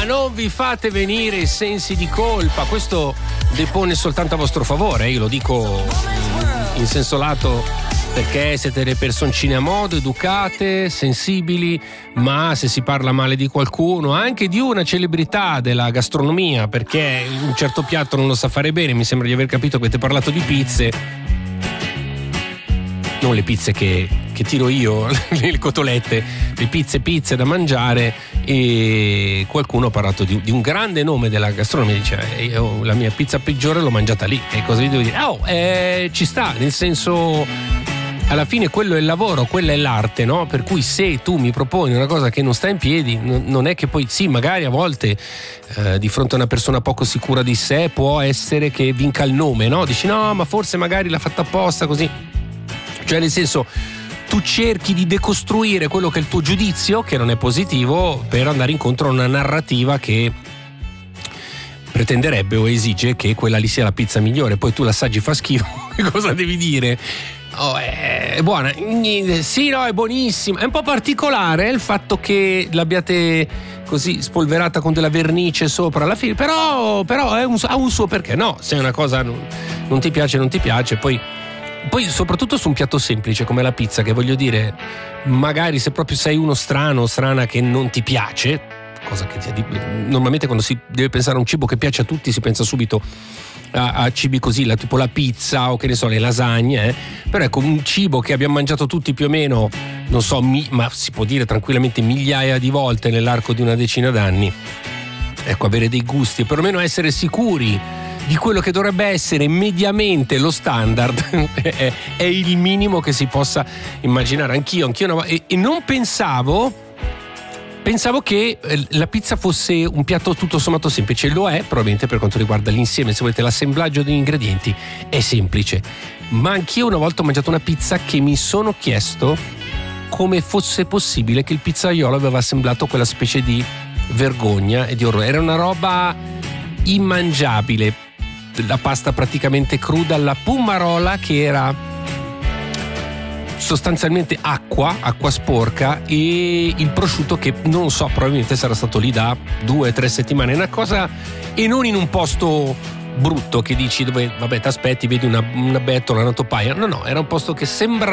Ma non vi fate venire i sensi di colpa, questo depone soltanto a vostro favore, io lo dico in senso lato, perché siete delle personcine a modo, educate, sensibili, ma se si parla male di qualcuno, anche di una celebrità della gastronomia, perché un certo piatto non lo sa fare bene, mi sembra di aver capito che avete parlato di pizze, non le pizze che tiro io, le cotolette, le pizze da mangiare, e qualcuno ha parlato di un grande nome della gastronomia, dice io la mia pizza peggiore l'ho mangiata lì, e cosa vi devo dire? Ci sta, nel senso, alla fine quello è il lavoro, quella è l'arte, no? Per cui se tu mi proponi una cosa che non sta in piedi, non è che poi, sì, magari a volte di fronte a una persona poco sicura di sé può essere che vinca il nome, no? Dici no, ma forse magari l'ha fatta apposta così, cioè nel senso, tu cerchi di decostruire quello che è il tuo giudizio, che non è positivo, per andare incontro a una narrativa che pretenderebbe o esige che quella lì sia la pizza migliore. Poi tu l'assaggi, fa schifo, cosa devi dire? È buona, sì, no, è buonissima. È un po' particolare il fatto che l'abbiate così spolverata con della vernice sopra alla fine, però ha un suo perché. No, se una cosa non ti piace, non ti piace. Poi soprattutto su un piatto semplice come la pizza, che voglio dire, magari se proprio sei uno strana che non ti piace, cosa che normalmente quando si deve pensare a un cibo che piace a tutti si pensa subito a cibi così, tipo la pizza o che ne so, le lasagne, però ecco, un cibo che abbiamo mangiato tutti più o meno, non so, ma si può dire tranquillamente migliaia di volte nell'arco di una decina d'anni, ecco, avere dei gusti e perlomeno essere sicuri di quello che dovrebbe essere mediamente lo standard è il minimo che si possa immaginare. Anch'io e non pensavo che la pizza fosse un piatto tutto sommato semplice. Lo è probabilmente per quanto riguarda l'insieme, se volete l'assemblaggio degli ingredienti è semplice, ma anch'io una volta ho mangiato una pizza che mi sono chiesto come fosse possibile che il pizzaiolo aveva assemblato quella specie di vergogna e di orrore. Era una roba immangiabile, la pasta praticamente cruda, la pummarola che era sostanzialmente acqua sporca, e il prosciutto che non so, probabilmente sarà stato lì da 2 o 3 settimane, una cosa, e non in un posto brutto che dici dove vabbè t'aspetti, vedi una bettola, una topaia, no, era un posto che sembra